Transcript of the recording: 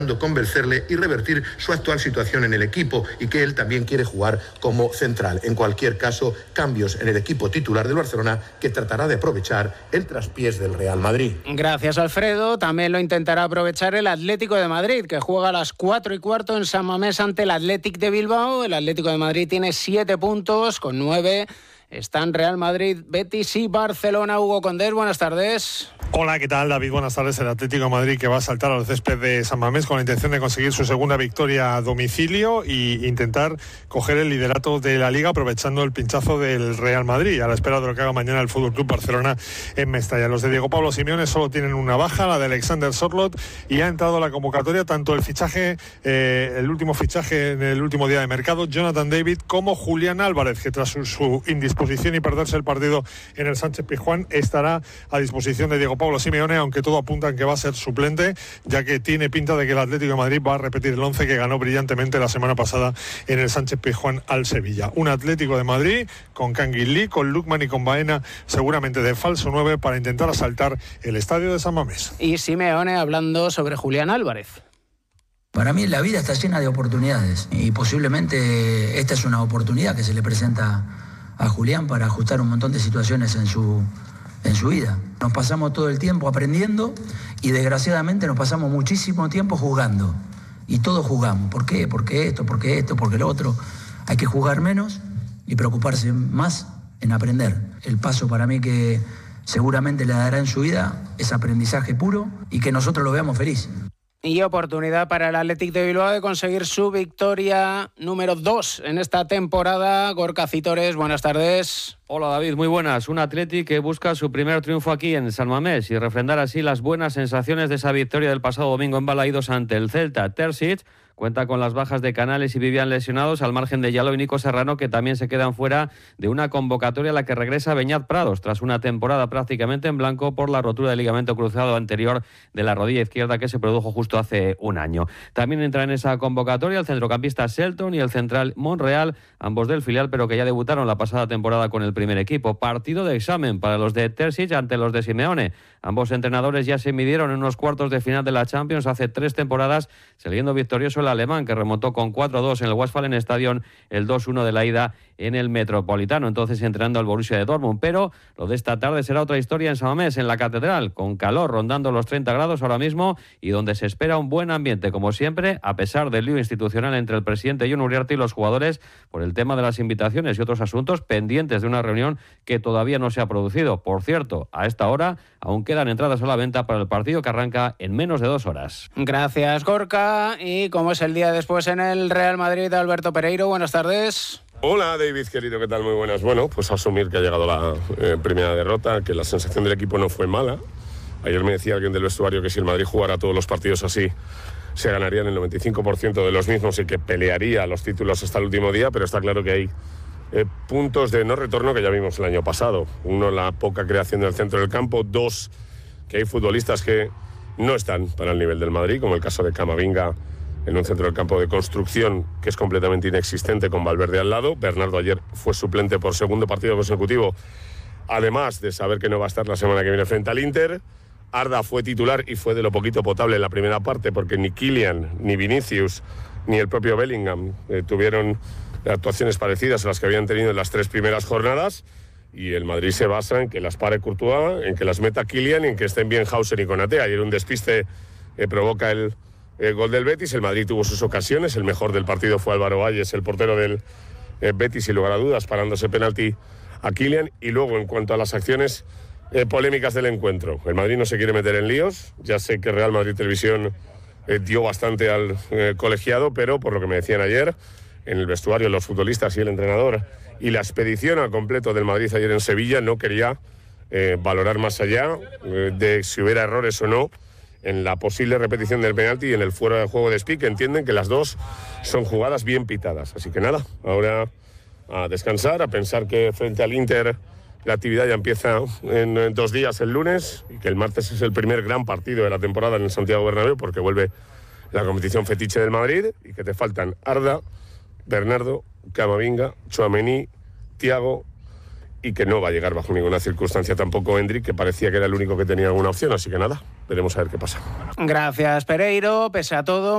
convencerle y revertir su actual situación en el equipo y que él también quiere jugar como central. En cualquier caso, cambios en el equipo titular del Barcelona que tratará de aprovechar el traspiés del Real Madrid. Gracias, Alfredo. También lo intentará aprovechar el Atlético de Madrid, que juega a las 4:15 en San Mamés ante el Athletic de Bilbao. El Atlético de Madrid tiene 7 puntos, con 9 están Real Madrid, Betis y Barcelona. Hugo Condés, buenas tardes. Hola, ¿qué tal, David? Buenas tardes. El Atlético de Madrid que va a saltar al césped de San Mamés con la intención de conseguir su segunda victoria a domicilio e intentar coger el liderato de la Liga aprovechando el pinchazo del Real Madrid, a la espera de lo que haga mañana el Fútbol Club Barcelona en Mestalla. Los de Diego Pablo Simeone solo tienen una baja, la de Alexander Sørloth, y ha entrado a la convocatoria tanto el último fichaje en el último día de mercado, Jonathan David, como Julián Álvarez, que tras su indisposición y perderse el partido en el Sánchez-Pizjuán estará a disposición de Diego Pablo Simeone, aunque todo apunta en que va a ser suplente, ya que tiene pinta de que el Atlético de Madrid va a repetir el 11 que ganó brillantemente la semana pasada en el Sánchez-Pizjuán al Sevilla. Un Atlético de Madrid con Canguilí, con Lukman y con Baena seguramente de falso 9 para intentar asaltar el estadio de San Mamés. Y Simeone hablando sobre Julián Álvarez. Para mí la vida está llena de oportunidades y posiblemente esta es una oportunidad que se le presenta a Julián para ajustar un montón de situaciones en su vida. Nos pasamos todo el tiempo aprendiendo y desgraciadamente nos pasamos muchísimo tiempo jugando. Y todos jugamos. ¿Por qué? Porque esto, porque lo otro. Hay que jugar menos y preocuparse más en aprender. El paso para mí que seguramente le dará en su vida es aprendizaje puro y que nosotros lo veamos feliz. Y oportunidad para el Athletic de Bilbao de conseguir su victoria número 2 en esta temporada. Gorka Citores, buenas tardes. Hola David, muy buenas. Un Athletic que busca su primer triunfo aquí en San Mamés y refrendar así las buenas sensaciones de esa victoria del pasado domingo en Balaídos ante el Celta. Terzic cuenta con las bajas de Canales y Vivian lesionados, al margen de Yalo y Nico Serrano, que también se quedan fuera de una convocatoria a la que regresa Beñat Prados, tras una temporada prácticamente en blanco por la rotura del ligamento cruzado anterior de la rodilla izquierda que se produjo justo hace un año. También entra en esa convocatoria el centrocampista Shelton y el central Monreal, ambos del filial, pero que ya debutaron la pasada temporada con el primer equipo. Partido de examen para los de Terzic ante los de Simeone. Ambos entrenadores ya se midieron en unos cuartos de final de la Champions hace 3 temporadas, saliendo victorioso el alemán, que remontó con 4-2 en el Westfalenstadion, el 2-1 de la ida en el Metropolitano, entonces entrenando al Borussia de Dortmund. Pero lo de esta tarde será otra historia en San Mamés, en la Catedral, con calor rondando los 30 grados ahora mismo y donde se espera un buen ambiente, como siempre, a pesar del lío institucional entre el presidente Jon Uriarte y los jugadores por el tema de las invitaciones y otros asuntos pendientes de una reunión que todavía no se ha producido. Por cierto, a esta hora aún quedan entradas a la venta para el partido que arranca en menos de 2 horas. Gracias, Gorka. Y como es el día después en el Real Madrid, Alberto Pereiro, buenas tardes. Hola David, querido, ¿qué tal? Muy buenas. Bueno, pues asumir que ha llegado la primera derrota, que la sensación del equipo no fue mala. Ayer me decía alguien del vestuario que si el Madrid jugara todos los partidos así, se ganarían el 95% de los mismos y que pelearía los títulos hasta el último día, pero está claro que hay puntos de no retorno que ya vimos el año pasado. Uno, la poca creación del centro del campo. 2, que hay futbolistas que no están para el nivel del Madrid, como el caso de Camavinga en un centro del campo de construcción que es completamente inexistente con Valverde al lado. Bernardo ayer fue suplente por segundo partido consecutivo, además de saber que no va a estar la semana que viene frente al Inter. Arda fue titular y fue de lo poquito potable en la primera parte, porque ni Kylian, ni Vinicius, ni el propio Bellingham tuvieron actuaciones parecidas a las que habían tenido en las 3 primeras jornadas, y el Madrid se basa en que las pare Courtois, en que las meta Kylian y en que estén bien Hauser y Konaté. Ayer un despiste provoca el gol del Betis. El Madrid tuvo sus ocasiones, el mejor del partido fue Álvaro Valles, el portero del Betis, sin lugar a dudas, parándose penalti a Kylian. Y luego, en cuanto a las acciones polémicas del encuentro, el Madrid no se quiere meter en líos. Ya sé que Real Madrid Televisión dio bastante al colegiado, pero por lo que me decían ayer, en el vestuario los futbolistas y el entrenador y la expedición al completo del Madrid ayer en Sevilla no quería valorar más allá de si hubiera errores o no en la posible repetición del penalti y en el fuera de juego de Spic, que entienden que las dos son jugadas bien pitadas. Así que nada, ahora a descansar, a pensar que frente al Inter la actividad ya empieza en 2 días, el lunes, y que el martes es el primer gran partido de la temporada en el Santiago Bernabéu, porque vuelve la competición fetiche del Madrid, y que te faltan Arda, Bernardo, Camavinga, Tchouaméni, Thiago, y que no va a llegar bajo ninguna circunstancia tampoco Endrick, que parecía que era el único que tenía alguna opción. Así que nada, veremos a ver qué pasa. Gracias, Pereiro. Pese a todo,